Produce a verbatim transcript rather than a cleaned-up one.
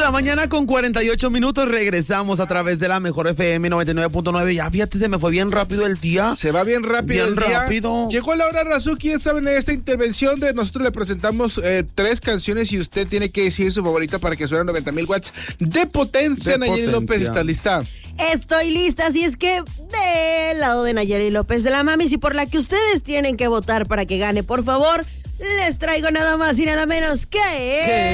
la mañana con cuarenta y ocho minutos. Regresamos a través de la mejor F M noventa y nueve punto nueve. Ya fíjate, se me fue bien rápido el día. Se va bien rápido Bien el día. rápido. Llegó la hora, Razuki. Ya saben, en esta intervención de nosotros le presentamos eh, tres canciones y usted tiene que decir su favorita para que suenen noventa mil watts de potencia. De Nayeli potencia. López, ¿está lista? Estoy lista, así es que del lado de Nayeli López de la Mamis y por la que ustedes tienen que votar para que gane, por favor, les traigo nada más y nada menos que... ¿Qué?